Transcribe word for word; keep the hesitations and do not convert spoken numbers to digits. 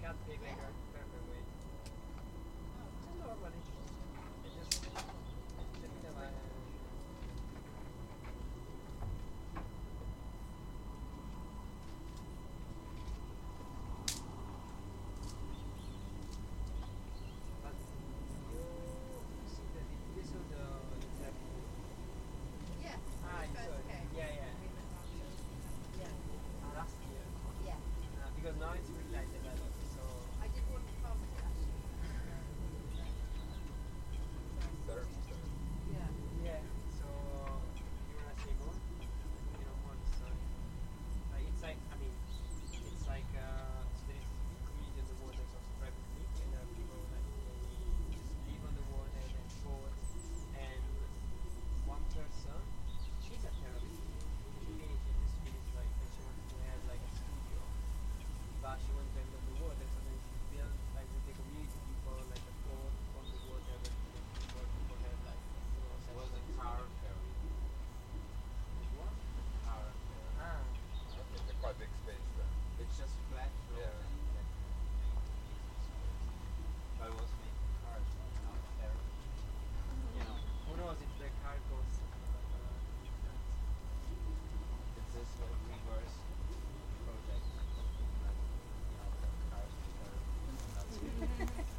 cut big like a perfect way. Just normally. I just let me know. But you see the you saw the exact. Yeah. Ah, you saw it. Okay. Yeah, yeah. Yeah. Ah, last year. Yeah. Uh, because now it's